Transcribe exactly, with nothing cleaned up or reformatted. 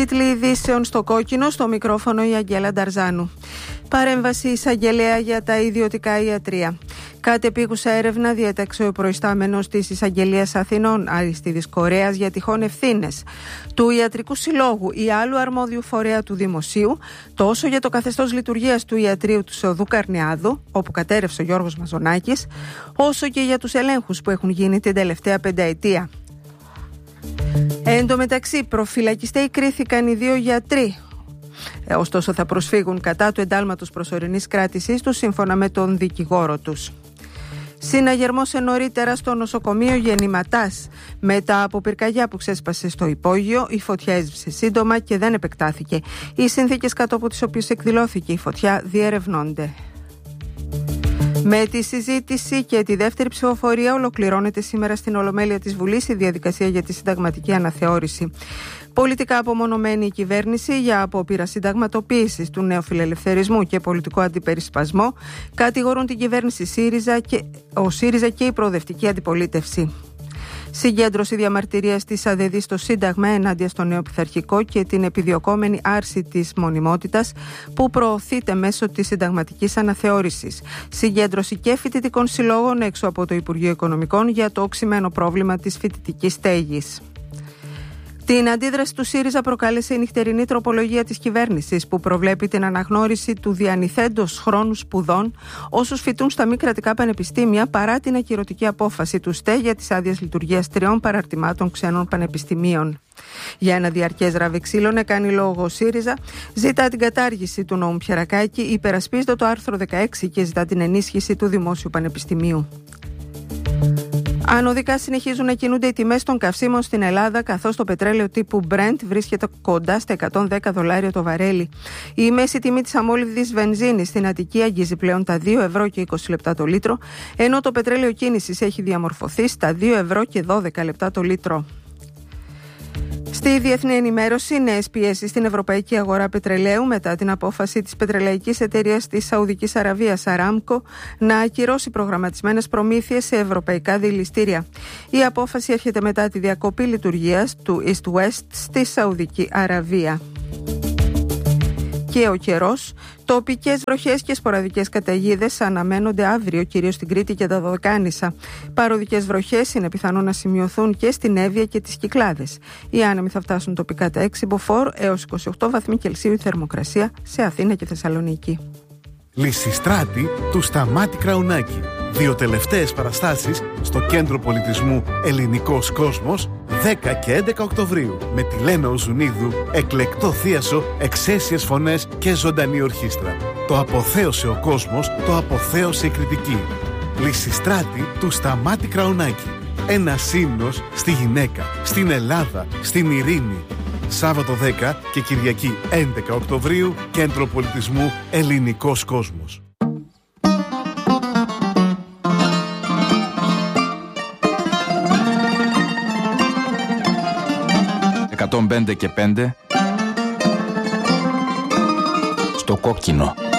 Τίτλοι ειδήσεων στο κόκκινο, στο μικρόφωνο η Αγγέλα Νταρζάνου. Παρέμβαση εισαγγελέα για τα ιδιωτικά ιατρεία. Κατεπίγουσα έρευνα διέταξε ο προϊστάμενος της Εισαγγελίας Αθηνών, Αριστίδης Κορέας, για τυχόν ευθύνες του Ιατρικού Συλλόγου ή άλλου αρμόδιου φορέα του Δημοσίου, τόσο για το καθεστώς λειτουργίας του ιατρείου του Σεωδού Καρνιάδου, όπου κατέρευσε ο Γιώργος Μαζονάκης, όσο και για τους ελέγχους που έχουν γίνει την τελευταία πενταετία. Εν τω μεταξύ, προφυλακιστέοι κρίθηκαν οι δύο γιατροί. Ε, ωστόσο, θα προσφύγουν κατά του εντάλματος προσωρινής κράτησής τους, σύμφωνα με τον δικηγόρο τους. Συναγερμός νωρίτερα στο νοσοκομείο Γεννηματάς. Μετά από πυρκαγιά που ξέσπασε στο υπόγειο, η φωτιά έσβησε σύντομα και δεν επεκτάθηκε. Οι συνθήκες κάτω από τις οποίες εκδηλώθηκε η φωτιά διερευνώνται. Με τη συζήτηση και τη δεύτερη ψηφοφορία ολοκληρώνεται σήμερα στην Ολομέλεια της Βουλής η διαδικασία για τη συνταγματική αναθεώρηση. Πολιτικά απομονωμένη η κυβέρνηση για απόπειρα συνταγματοποίησης του νεοφιλελευθερισμού και πολιτικό αντιπερισπασμό κατηγορούν την κυβέρνηση ΣΥΡΙΖΑ και, ο ΣΥΡΙΖΑ και η προοδευτική αντιπολίτευση. Συγκέντρωση διαμαρτυρίας της ΑΔΕΔΗ στο Σύνταγμα ενάντια στο νέο πειθαρχικό και την επιδιωκόμενη άρση της μονιμότητας που προωθείται μέσω της συνταγματικής αναθεώρησης. Συγκέντρωση και φοιτητικών συλλόγων έξω από το Υπουργείο Οικονομικών για το οξυμένο πρόβλημα της φοιτητικής στέγης. Την αντίδραση του ΣΥΡΙΖΑ προκάλεσε η νυχτερινή τροπολογία της κυβέρνησης που προβλέπει την αναγνώριση του διανυθέντος χρόνου σπουδών όσους φοιτούν στα μη κρατικά πανεπιστήμια παρά την ακυρωτική απόφαση του ΣΤΕ για τις άδειες λειτουργίας τριών παραρτημάτων ξένων πανεπιστημίων. Για ένα διαρκές ράβει ξύλων κάνει λόγο ο ΣΥΡΙΖΑ, ζητά την κατάργηση του νόμου Πιερακάκη, υπερασπίζεται το άρθρο δεκαέξι και ζητά την ενίσχυση του Δημόσιου Πανεπιστημίου. Ανωδικά συνεχίζουν να κινούνται οι τιμές των καυσίμων στην Ελλάδα, καθώς το πετρέλαιο τύπου Brent βρίσκεται κοντά στα εκατόν δέκα δολάρια το βαρέλι. Η μέση τιμή της αμόλυβδης βενζίνης στην Αττική αγγίζει πλέον τα δύο ευρώ και είκοσι λεπτά το λίτρο, ενώ το πετρέλαιο κίνησης έχει διαμορφωθεί στα δύο ευρώ και δώδεκα λεπτά το λίτρο. Στη διεθνή ενημέρωση, νέες πιέσεις στην ευρωπαϊκή αγορά πετρελαίου μετά την απόφαση της πετρελαϊκής εταιρείας της Σαουδικής Αραβίας Aramco να ακυρώσει προγραμματισμένες προμήθειες σε ευρωπαϊκά δηληστήρια. Η απόφαση έρχεται μετά τη διακοπή λειτουργίας του East West στη Σαουδική Αραβία. Και ο καιρός. Τοπικές βροχές και σποραδικές καταιγίδες αναμένονται αύριο, κυρίως στην Κρήτη και τα Δωδεκάνησα. Παροδικές βροχές είναι πιθανό να σημειωθούν και στην Εύβοια και τις Κυκλάδες. Οι άνεμοι θα φτάσουν τοπικά τα έξι μποφόρ έως είκοσι οκτώ βαθμοί Κελσίου η θερμοκρασία σε Αθήνα και Θεσσαλονίκη. Λυσιστράτη του Σταμάτη Κραουνάκη. Δύο τελευταίες παραστάσεις στο Κέντρο Πολιτισμού Ελληνικός Κόσμος δέκα και έντεκα Οκτωβρίου με τη Λένα Οζουνίδου, εκλεκτό θίασο, εξαίσιες φωνές και ζωντανή ορχήστρα. Το αποθέωσε ο κόσμος, το αποθέωσε η κριτική. Λυσιστράτη του Σταμάτη Κραουνάκη. Ένα ύμνος στη γυναίκα, στην Ελλάδα, στην ειρήνη. Σάββατο δέκα και Κυριακή έντεκα Οκτωβρίου, Κέντρο Πολιτισμού Ελληνικός Κόσμος. εκατόν πέντε και πέντε στο κόκκινο.